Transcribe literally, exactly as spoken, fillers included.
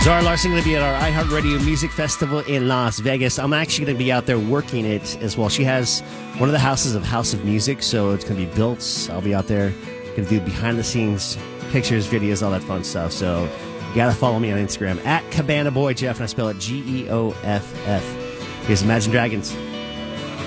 Zara Larson going to be at our iHeartRadio Music Festival in Las Vegas. I'm actually going to be out there working it as well. She has one of the houses of House of Music, so it's going to be built. I'll be out there going to do behind-the-scenes pictures, videos, all that fun stuff. So you got to follow me on Instagram, at Cabana Boy Jeff, and I spell it G E O F F. Here's Imagine Dragons.